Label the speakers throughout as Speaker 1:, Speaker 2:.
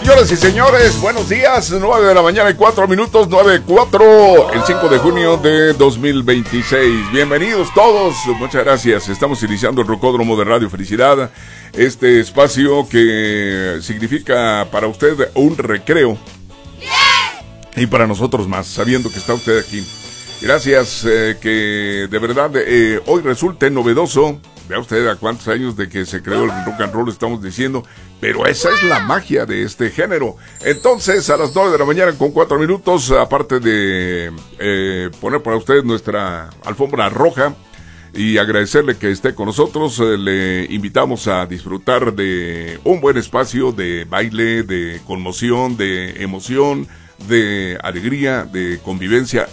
Speaker 1: Señoras y señores, buenos días, 9 de la mañana y 4 minutos, 9:04, el 5 de junio de 2026. Bienvenidos todos, muchas gracias. Estamos iniciando el Rocódromo de Radio Felicidad, este espacio que significa para usted un recreo y para nosotros más, sabiendo que está usted aquí. Gracias, que de verdad hoy resulte novedoso. Vea usted a cuántos años de que se creó el rock and roll estamos diciendo, pero esa es la magia de este género. Entonces, a las 9 de la mañana con 4 minutos, aparte de poner para usted nuestra alfombra roja y agradecerle que esté con nosotros, le invitamos a disfrutar de un buen espacio de baile, de conmoción, de emoción, de alegría, de convivencia,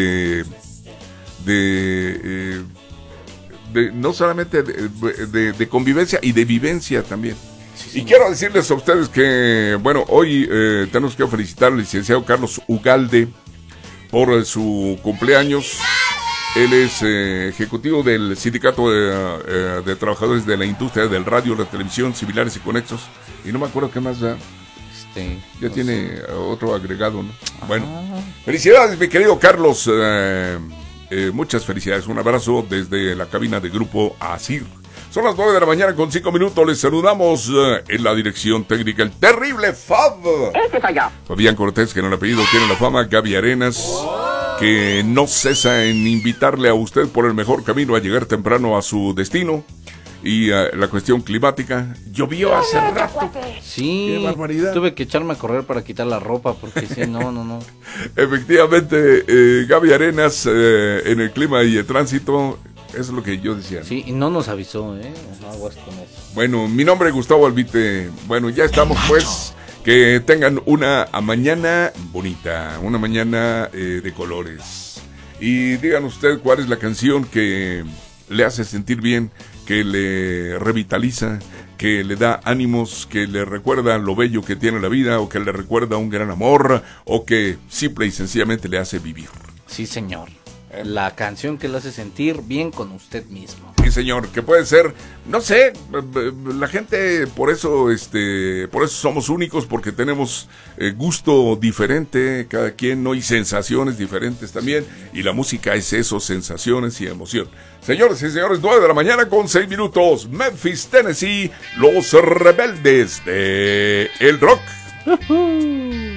Speaker 1: no solamente de convivencia y de vivencia también. Sí, y quiero decirles a ustedes que, bueno, hoy tenemos que felicitar al licenciado Carlos Ugalde por su cumpleaños. Él es ejecutivo del Sindicato de Trabajadores de la Industria del Radio, la Televisión, Similares y Conexos. Y no me acuerdo qué más da. Ya no tiene otro agregado, ¿no? Bueno, felicidades, mi querido Carlos. Muchas felicidades, un abrazo desde la cabina de Grupo ASIR. Son las 9 de la mañana con 5 minutos, les saludamos en la dirección técnica, el terrible Fab. Fabián Cortés, que en el apellido tiene la fama, Gaby Arenas, que no cesa en invitarle a usted por el mejor camino a llegar temprano a su destino. Y la cuestión climática, llovió hace rato.
Speaker 2: Sí, qué barbaridad. Tuve que echarme a correr para quitar la ropa porque si no.
Speaker 1: Efectivamente, Gaby Arenas, en el clima y el tránsito, eso es lo que yo decía.
Speaker 2: Sí, y no nos avisó, aguas con eso.
Speaker 1: Bueno, mi nombre es Gustavo Albite. Bueno, ya estamos pues. Que tengan una mañana bonita, una mañana de colores. Y digan usted cuál es la canción que le hace sentir bien, que le revitaliza, que le da ánimos, que le recuerda lo bello que tiene la vida, o que le recuerda un gran amor, o que simple y sencillamente le hace vivir.
Speaker 2: Sí, señor. La canción que le hace sentir bien con usted mismo.
Speaker 1: Sí, señor, que puede ser, no sé, la gente por eso somos únicos, porque tenemos gusto diferente cada quien, ¿no? Y sensaciones diferentes también, y la música es eso, sensaciones y emoción. Señores y señores, 9 de la mañana con 6 minutos, Memphis, Tennessee, los rebeldes de el rock.